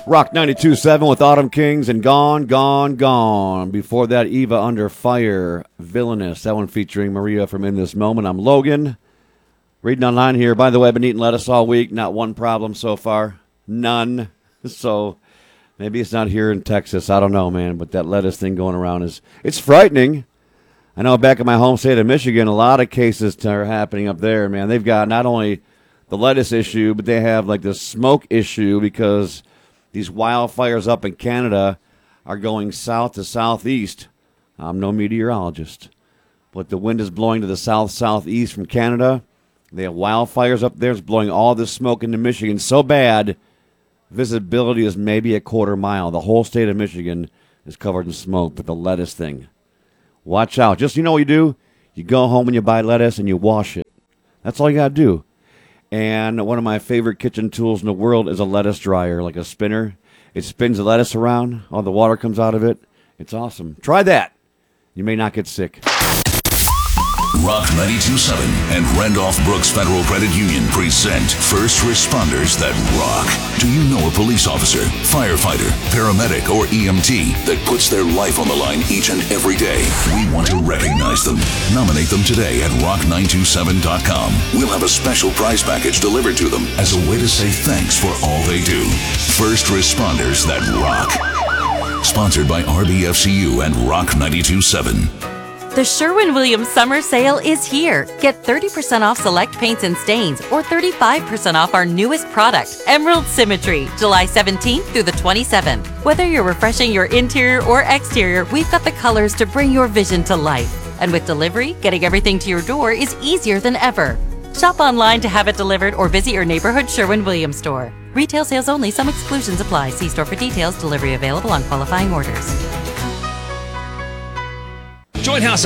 Rock 92.7 with Autumn Kings and Gone, Gone, Gone. Before that, Eva Under Fire, Villainous. That one featuring Maria from In This Moment. I'm Logan. Reading online here. By the way, I've been eating lettuce all week. Not one problem so far. None. So maybe it's not here in Texas. I don't know, man. But that lettuce thing going around it's frightening. I know back in my home state of Michigan, a lot of cases are happening up there, man. They've got not only the lettuce issue, but they have like the smoke issue because these wildfires up in Canada are going south to southeast. I'm no meteorologist, but the wind is blowing to the south-southeast from Canada. They have wildfires up there. It's blowing all this smoke into Michigan so bad, visibility is maybe a quarter mile. The whole state of Michigan is covered in smoke with the lettuce thing. Watch out. Just, you know what you do? You go home and you buy lettuce and you wash it. That's all you got to do. And one of my favorite kitchen tools in the world is a lettuce dryer, like a spinner. It spins the lettuce around. All the water comes out of it. It's awesome. Try that. You may not get sick. Rock 92.7 and Randolph Brooks Federal Credit Union present First Responders That Rock. Do you know a police officer, firefighter, paramedic, or EMT that puts their life on the line each and every day? We want to recognize them. Nominate them today at rock927.com. We'll have a special prize package delivered to them as a way to say thanks for all they do. First Responders That Rock. Sponsored by RBFCU and Rock 92.7. The Sherwin-Williams Summer Sale is here. Get 30% off select paints and stains or 35% off our newest product, Emerald Symmetry, July 17th through the 27th. Whether you're refreshing your interior or exterior, we've got the colors to bring your vision to life. And with delivery, getting everything to your door is easier than ever. Shop online to have it delivered or visit your neighborhood Sherwin-Williams store. Retail sales only. Some exclusions apply. See store for details. Delivery available on qualifying orders. Join House